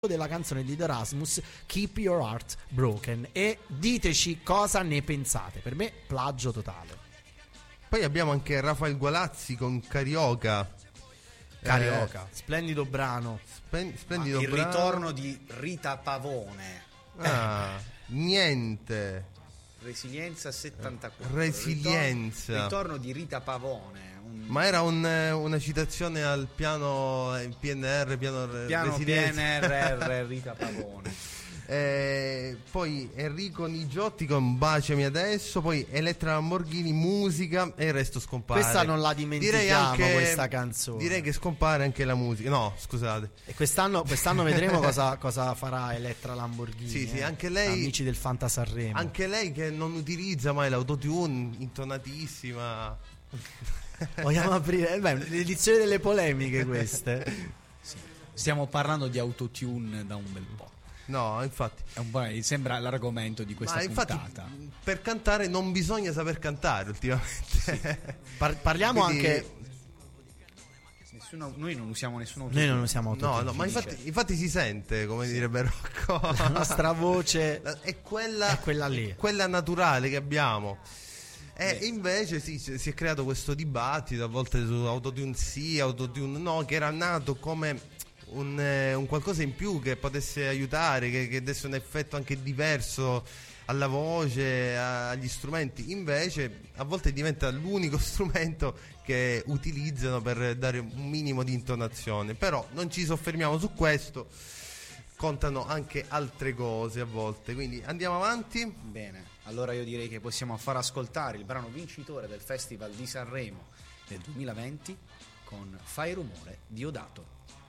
della canzone di The Rasmus, Keep Your Heart Broken, e diteci cosa ne pensate. Per me plagio totale. Poi abbiamo anche Rafael Gualazzi con Carioca. Splendido brano. Splendido il brano. ritorno di Rita Pavone. Niente. Resilienza 74. Resilienza. Ritorno di Rita Pavone. Ma era una citazione al piano PNR, piano PNRR Rita Pavone. Poi Enrico Nigiotti con Baciami adesso. Poi Elettra Lamborghini, musica, e il resto scompare. Questa non la dimentichiamo, questa canzone. Direi che scompare anche la musica. No, scusate. E quest'anno vedremo cosa farà Elettra Lamborghini. Sì, anche lei. Amici del Fanta Sanremo. Anche lei che non utilizza mai l'autotune, intonatissima. Vogliamo aprire l'edizione delle polemiche queste. Sì. Stiamo parlando di autotune da un bel po'. No, infatti sembra l'argomento di questa puntata. Infatti, per cantare non bisogna saper cantare ultimamente. Parliamo quindi, anche. Noi non usiamo nessun autotune. Noi non usiamo autotune. No, ma infatti si sente, come direbbe Rocco. La nostra voce è quella lì, quella naturale che abbiamo. E invece si è creato questo dibattito a volte su autotune sì, autotune no, che era nato come un qualcosa in più che potesse aiutare, che desse un effetto anche diverso alla voce, agli strumenti. Invece a volte diventa l'unico strumento che utilizzano per dare un minimo di intonazione. Però non ci soffermiamo su questo, contano anche altre cose a volte. Quindi andiamo avanti. Bene, allora io direi che possiamo far ascoltare il brano vincitore del Festival di Sanremo del 2020 con Fai rumore, Diodato.